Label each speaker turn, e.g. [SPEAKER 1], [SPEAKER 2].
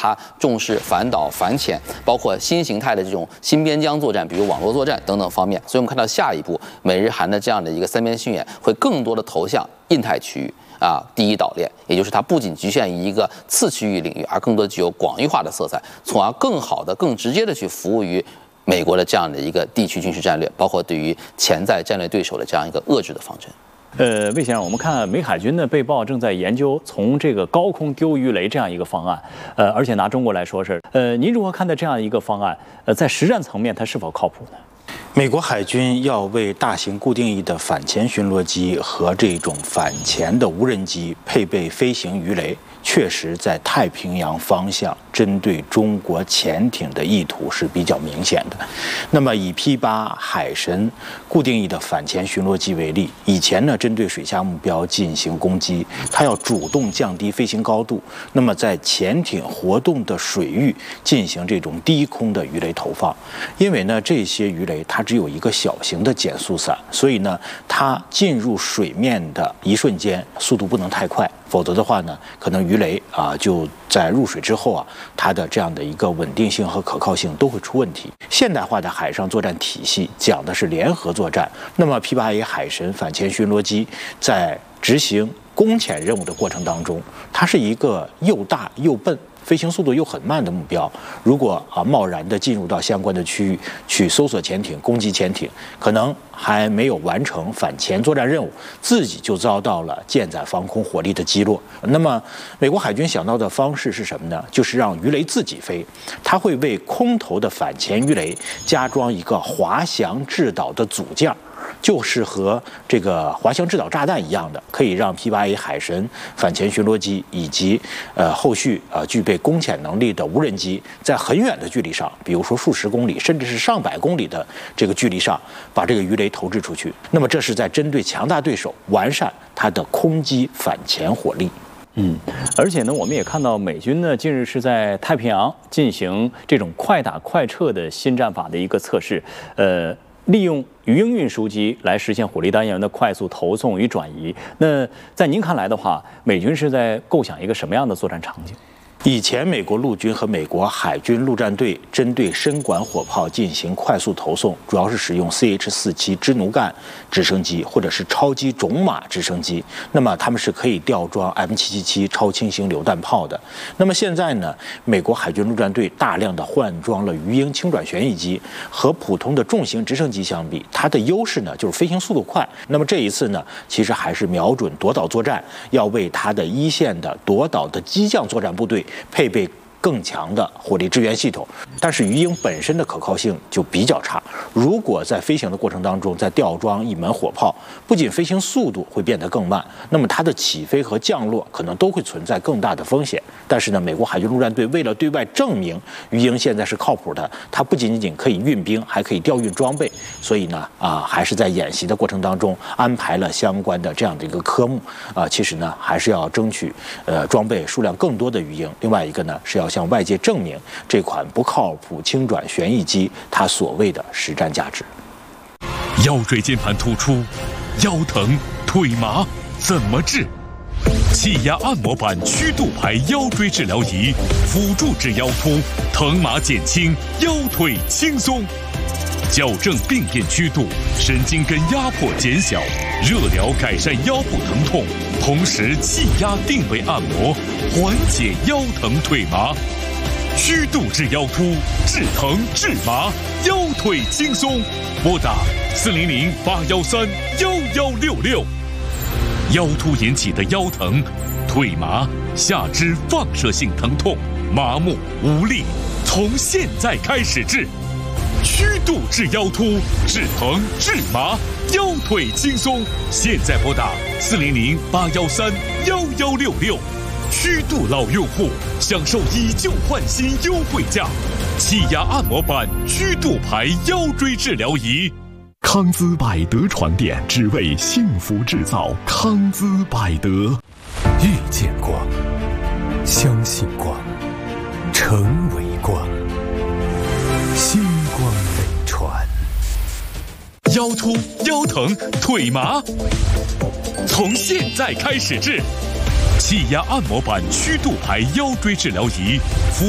[SPEAKER 1] 它重视反导、反潜，包括新形态的这种新边疆作战，比如网络作战等等方面。所以我们看到下一步美日韩的这样的一个三边巡演会更多的投向印太区域。第一岛链，也就是它不仅局限于一个次区域领域，而更多具有广域化的色彩，从而更好的、更直接的去服务于美国的这样的一个地区军事战略，包括对于潜在战略对手的这样一个遏制的方针。
[SPEAKER 2] 魏先生，我们看美海军呢被曝正在研究从这个高空丢鱼雷这样一个方案，而且拿中国来说是，您如何看待这样一个方案？在实战层面它是否靠谱呢？
[SPEAKER 3] 美国海军要为大型固定翼的反潜巡逻机和这种反潜的无人机配备飞行鱼雷，确实在太平洋方向针对中国潜艇的意图是比较明显的。那么以 P8 海神固定翼的反潜巡逻机为例，以前呢针对水下目标进行攻击，它要主动降低飞行高度，那么在潜艇活动的水域进行这种低空的鱼雷投放。因为呢这些鱼雷它只有一个小型的减速伞，所以呢它进入水面的一瞬间速度不能太快，否则的话呢可能鱼雷就在入水之后它的这样的一个稳定性和可靠性都会出问题。现代化的海上作战体系讲的是联合作战，那么 P8A 海神反潜巡逻机在执行攻潜任务的过程当中，它是一个又大又笨，飞行速度又很慢的目标。如果贸然的进入到相关的区域去搜索潜艇、攻击潜艇，可能还没有完成反潜作战任务，自己就遭到了舰载防空火力的击落。那么美国海军想到的方式是什么呢？就是让鱼雷自己飞，它会为空投的反潜鱼雷加装一个滑翔制导的组件，就是和这个滑翔制导炸弹一样的，可以让 P8A 海神反潜巡逻机以及后续具备攻潜能力的无人机，在很远的距离上，比如说数十公里甚至是上百公里的这个距离上，把这个鱼雷投掷出去。那么这是在针对强大对手完善它的空击反潜火力。
[SPEAKER 2] 而且呢，我们也看到美军呢近日是在太平洋进行这种快打快撤的新战法的一个测试，利用鱼鹰运输机来实现火力单元的快速投送与转移。那在您看来的话，美军是在构想一个什么样的作战场景？
[SPEAKER 3] 以前美国陆军和美国海军陆战队针对深管火炮进行快速投送，主要是使用 CH-47支奴干直升机或者是超级种马直升机，那么他们是可以吊装 M777 超轻型榴弹炮的。那么现在呢，美国海军陆战队大量的换装了鱼鹰轻转旋翼机，和普通的重型直升机相比，它的优势呢就是飞行速度快。那么这一次呢，其实还是瞄准夺岛作战，要为它的一线的夺岛的机降作战部队配备更强的火力支援系统，但是鱼鹰本身的可靠性就比较差。如果在飞行的过程当中再吊装一门火炮，不仅飞行速度会变得更慢，那么它的起飞和降落可能都会存在更大的风险。但是呢，美国海军陆战队为了对外证明鱼鹰现在是靠谱的，它不仅仅可以运兵，还可以调运装备，所以呢还是在演习的过程当中安排了相关的这样的一个科目其实呢还是要争取装备数量更多的鱼鹰。另外一个呢是要向外界证明这款不靠谱轻转旋翼机它所谓的实战价值。
[SPEAKER 4] 腰椎间盘突出、腰疼、腿麻怎么治？气压按摩板曲度牌腰椎治疗仪，辅助治腰突，疼麻减轻，腰腿轻松，矫正病变曲度，神经根压迫减小，热疗改善腰部疼痛，同时气压定位按摩，缓解腰疼腿麻。曲度治腰突，治疼治麻，腰腿轻松。拨打400-813-1166。腰突引起的腰疼、腿麻、下肢放射性疼痛、麻木无力，从现在开始治。曲度治腰突，治疼治麻，腰腿轻松。现在拨打400-813-1166。曲度老用户享受以旧换新优惠价，气压按摩板曲度牌腰椎治疗仪。
[SPEAKER 5] 康姿百德床垫，只为幸福制造。康姿百德，
[SPEAKER 6] 遇见光，相信光，成为光，星光飞船。
[SPEAKER 4] 腰突、腰疼、腿麻，从现在开始治。气压按摩板曲度牌腰椎治疗仪，辅